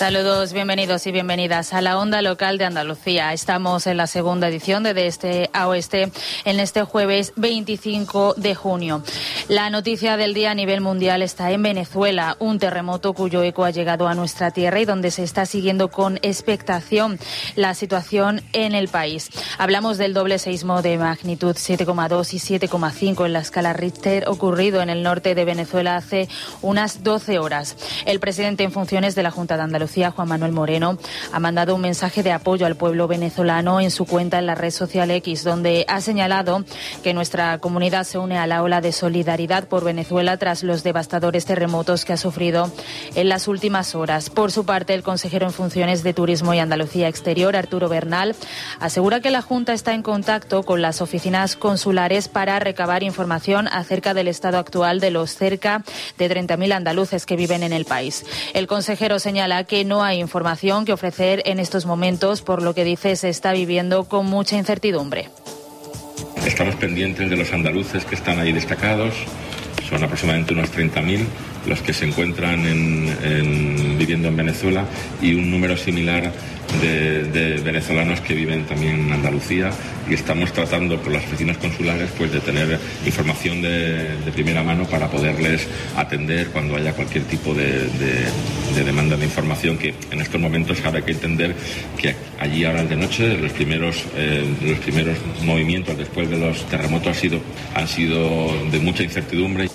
Saludos, bienvenidos y bienvenidas a la Onda Local de Andalucía. Estamos en la segunda edición de Este a Oeste en este jueves 25 de junio. La noticia del día a nivel mundial está en Venezuela, un terremoto cuyo eco ha llegado a nuestra tierra y donde se está siguiendo con expectación la situación en el país. Hablamos del doble seísmo de magnitud 7,2 y 7,5 en la escala Richter ocurrido en el norte de Venezuela hace unas 12 horas. El presidente en funciones de la Junta de Andalucía, Juan Manuel Moreno, ha mandado un mensaje de apoyo al pueblo venezolano en su cuenta en la red social X, donde ha señalado que nuestra comunidad se une a la ola de solidaridad por Venezuela tras los devastadores terremotos que ha sufrido en las últimas horas. Por su parte, el consejero en funciones de Turismo y Andalucía Exterior, Arturo Bernal, asegura que la Junta está en contacto con las oficinas consulares para recabar información acerca del estado actual de los cerca de 30.000 andaluces que viven en el país. El consejero señala que no hay información que ofrecer en estos momentos, por lo que dice se está viviendo con mucha incertidumbre. Estamos pendientes de los andaluces que están ahí destacados. Son aproximadamente unos 30.000 los que se encuentran viviendo en Venezuela y un número similar de venezolanos que viven también en Andalucía, y estamos tratando por las oficinas consulares pues de tener información de primera mano para poderles atender cuando haya cualquier tipo de demanda de información, que en estos momentos ahora hay que entender que allí ahora de noche los primeros movimientos después de los terremotos han sido de mucha incertidumbre.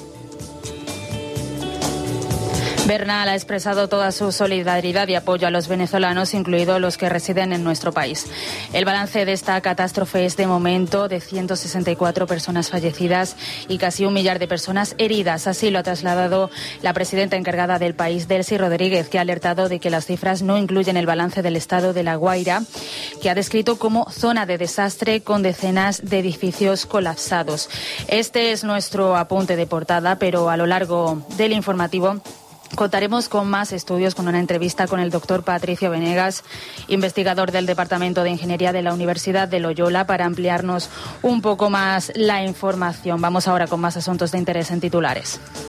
Bernal ha expresado toda su solidaridad y apoyo a los venezolanos, incluidos los que residen en nuestro país. El balance de esta catástrofe es de momento de 164 personas fallecidas y casi 1 millar de personas heridas. Así lo ha trasladado la presidenta encargada del país, Delcy Rodríguez, que ha alertado de que las cifras no incluyen el balance del estado de La Guaira, que ha descrito como zona de desastre con decenas de edificios colapsados. Este es nuestro apunte de portada, pero a lo largo del informativo contaremos con más estudios, con una entrevista con el doctor Patricio Venegas, investigador del Departamento de Ingeniería de la Universidad de Loyola, para ampliarnos un poco más la información. Vamos ahora con más asuntos de interés en titulares.